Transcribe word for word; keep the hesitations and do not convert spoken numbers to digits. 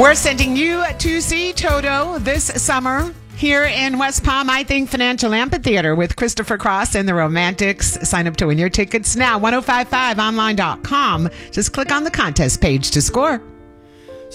We're sending you to see Toto this summer here in West Palm, I think Financial Amphitheater with Christopher Cross and the Romantics. Sign up to win your tickets now. ten fifty-five online dot com. Just click on the contest page to score.